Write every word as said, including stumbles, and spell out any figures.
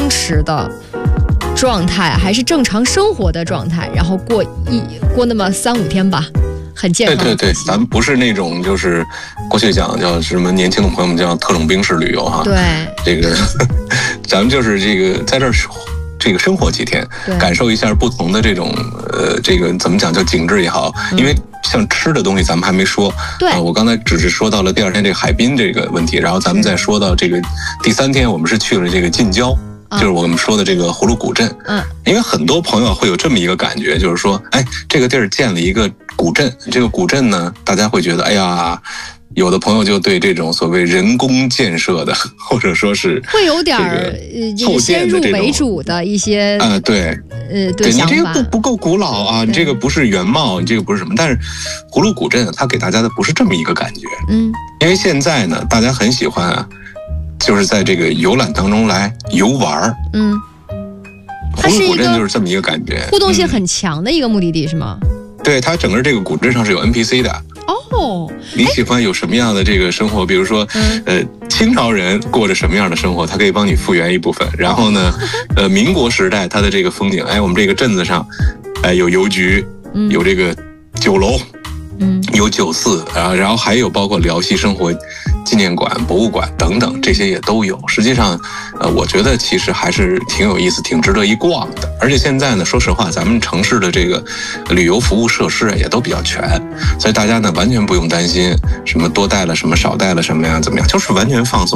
松弛的状态，还是正常生活的状态，然后过一过那么三五天吧，很健康。 对对对，咱们不是那种就是过去讲叫什么年轻的朋友们叫特种兵式旅游哈。 对， 这个咱们就是这个在这儿这个生活几天，感受一下不同的这种呃这个怎么讲叫景致也好，因为像吃的东西咱们还没说。 对、 呃，我刚才只是说到了第二天这个海滨这个问题，然后咱们再说到这个第三天，我们是去了这个近郊。就是我们说的这个葫芦古镇， 嗯， 因为很多朋友会有这么一个感觉，就是说，哎，这个地儿建了一个古镇，这个古镇呢，大家会觉得，哎呀，有的朋友就对这种所谓人工建设的，或者说是会有点儿这个先入为主的一些啊、呃，对， 呃， 对想法。 你这个不不够古老啊，你这个不是原貌，你这个不是什么，但是葫芦古镇它给大家的不是这么一个感觉， 嗯， 因为现在呢，大家很喜欢啊。就是在这个游览当中来游玩， 嗯， 葫芦古镇就是这么一个感觉， 互动性很强的一个目的地、嗯、是吗？ 对，它整个这个古镇上是有 N P C 的。 哦， 你喜欢有什么样的这个生活？比如说， 嗯、 呃，清朝人过着什么样的生活，它可以帮你复原一部分。然后呢，呃，民国时代它的这个风景，哎，我们这个镇子上，哎，有邮局， 嗯、 有这个酒楼。 嗯， 有酒肆啊，然后还有包括辽西生活纪念馆、博物馆等等，这些也都有。实际上，呃，我觉得其实还是挺有意思、挺值得一逛的。而且现在呢，说实话，咱们城市的这个旅游服务设施也都比较全，所以大家呢完全不用担心什么多带了什么、少带了什么呀，怎么样，就是完全放松。